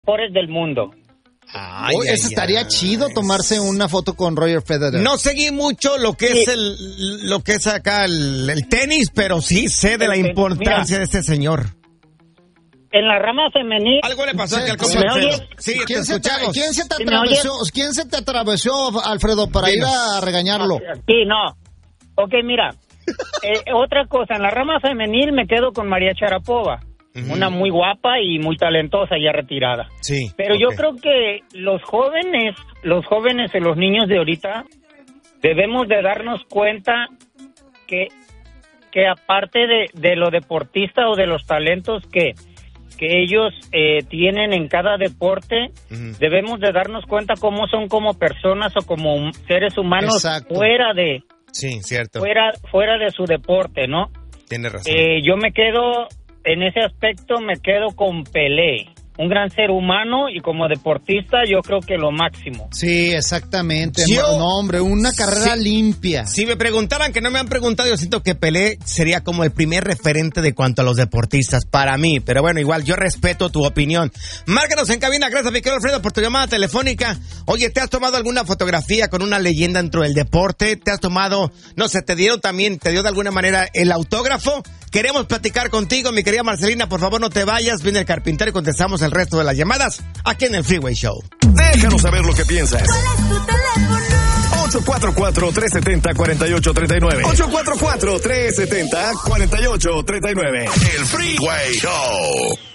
mejores del mundo. Ese estaría chido tomarse una foto con Roger Federer. No seguí mucho lo que es lo que es acá el tenis, pero sí sé de la importancia de este señor. En la rama femenil. Algo le pasó aquí al compa Alfredo. Sí, ¿Quién se te ¿Sí atravesó, Alfredo, para ir a regañarlo? Sí, no. Ok, mira. Otra cosa, en la rama femenil me quedo con María Sharapova. Una muy guapa y muy talentosa, ya retirada. Sí. Pero yo creo que los jóvenes y los niños de ahorita debemos de darnos cuenta que aparte de lo deportista o de los talentos que ellos tienen en cada deporte, debemos de darnos cuenta cómo son como personas o como seres humanos. Exacto. Fuera de fuera de su deporte, ¿no? Tiene razón. Yo me quedo en ese aspecto, me quedo con Pelé. Un gran ser humano y como deportista yo creo que lo máximo. Sí, exactamente. No, hombre, una carrera limpia. Si me preguntaran, que no me han preguntado, yo siento que Pelé sería como el primer referente de cuanto a los deportistas para mí. Pero bueno, igual yo respeto tu opinión. Márcanos en cabina. Gracias, mi querido Alfredo, por tu llamada telefónica. Oye, ¿te has tomado alguna fotografía con una leyenda dentro del deporte? ¿Te has tomado, no sé, te dio de alguna manera el autógrafo? Queremos platicar contigo, mi querida Marcelina. Por favor, no te vayas. Viene el carpintero y contestamos el resto de las llamadas aquí en el Freeway Show. Déjanos saber lo que piensas. ¿Cuál es tu teléfono? 844-370-4839. 844-370-4839. El Freeway Show.